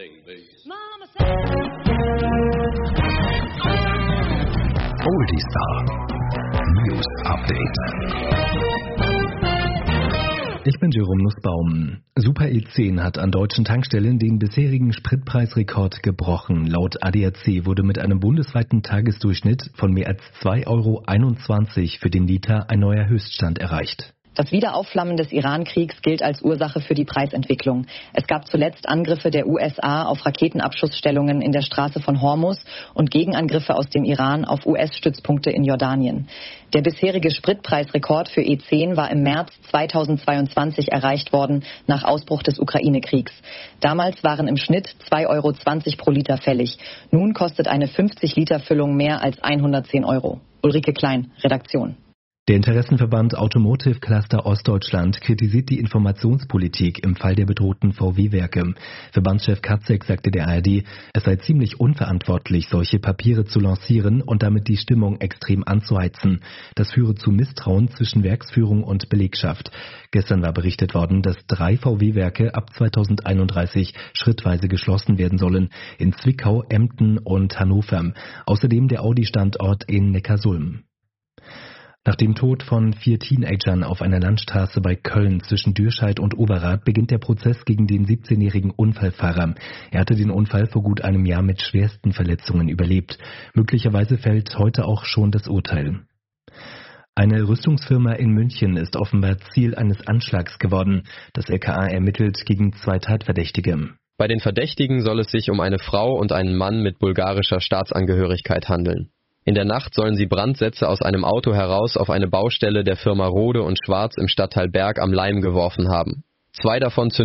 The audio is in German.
Oldie Star News Update. Ich bin Jerome Nussbaum. Super E10 hat an deutschen Tankstellen den bisherigen Spritpreisrekord gebrochen. Laut ADAC wurde mit einem bundesweiten Tagesdurchschnitt von mehr als 2,21 € für den Liter ein neuer Höchststand erreicht. Das Wiederaufflammen des Iran-Kriegs gilt als Ursache für die Preisentwicklung. Es gab zuletzt Angriffe der USA auf Raketenabschussstellungen in der Straße von Hormuz und Gegenangriffe aus dem Iran auf US-Stützpunkte in Jordanien. Der bisherige Spritpreisrekord für E10 war im März 2022 erreicht worden, nach Ausbruch des Ukraine-Kriegs. Damals waren im Schnitt 2,20 € pro Liter fällig. Nun kostet eine 50-Liter-Füllung mehr als 110 €. Ulrike Klein, Redaktion. Der Interessenverband Automotive Cluster Ostdeutschland kritisiert die Informationspolitik im Fall der bedrohten VW-Werke. Verbandschef Katzek sagte der ARD, es sei ziemlich unverantwortlich, solche Papiere zu lancieren und damit die Stimmung extrem anzuheizen. Das führe zu Misstrauen zwischen Werksführung und Belegschaft. Gestern war berichtet worden, dass 3 VW-Werke ab 2031 schrittweise geschlossen werden sollen, in Zwickau, Emden und Hannover. Außerdem der Audi-Standort in Neckarsulm. Nach dem Tod von 4 Teenagern auf einer Landstraße bei Köln zwischen Dürscheid und Overath beginnt der Prozess gegen den 17-jährigen Unfallfahrer. Er hatte den Unfall vor gut einem Jahr mit schwersten Verletzungen überlebt. Möglicherweise fällt heute auch schon das Urteil. Eine Rüstungsfirma in München ist offenbar Ziel eines Anschlags geworden. Das LKA ermittelt gegen 2 Tatverdächtige. Bei den Verdächtigen soll es sich um eine Frau und einen Mann mit bulgarischer Staatsangehörigkeit handeln. In der Nacht sollen sie Brandsätze aus einem Auto heraus auf eine Baustelle der Firma Rode und Schwarz im Stadtteil Berg am Leim geworfen haben. 2 davon